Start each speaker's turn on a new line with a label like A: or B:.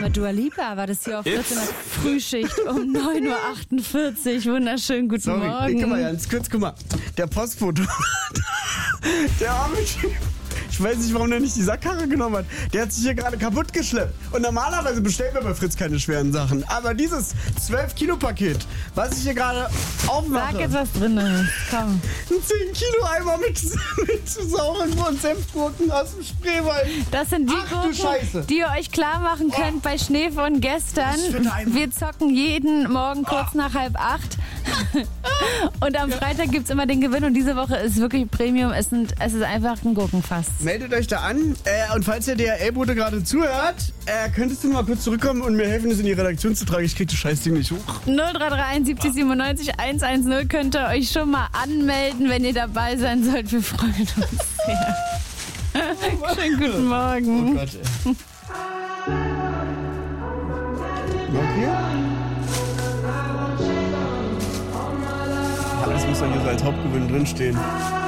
A: mit Dua Lipa war das hier auf Fritz in der Frühschicht um 9.48 Uhr. Wunderschönen guten Morgen.
B: Guck mal, ganz kurz, guck mal. Der Postfoto. Der arme Typ. Ich weiß nicht, warum der nicht die Sackkarre genommen hat. Der hat sich hier gerade kaputt geschleppt. Und normalerweise bestellen wir bei Fritz keine schweren Sachen. Aber dieses 12-Kilo-Paket, was ich hier gerade aufmache.
A: Sag jetzt, was drin ist. Komm.
B: Ein 10-Kilo-Eimer mit sauren und Senfgurken aus dem Spreewald.
A: Das sind die Gurken, die ihr euch klar machen könnt bei Schnee von gestern. Wir zocken jeden Morgen kurz nach 7:30. Und am Freitag gibt es immer den Gewinn. Und diese Woche ist wirklich Premium. Es ist einfach ein Gurkenfass.
B: Meldet euch da an. Und falls der DHL-Bote gerade zuhört, könntest du mal kurz zurückkommen und mir helfen, das in die Redaktion zu tragen. Ich krieg das Scheißding nicht hoch.
A: 0331 70 97 110 könnt ihr euch schon mal anmelden, wenn ihr dabei sein sollt. Wir freuen uns sehr. Schönen guten Morgen.
B: Oh Gott, ey. Okay. Alles muss ja hier so als Hauptgewinn drinstehen.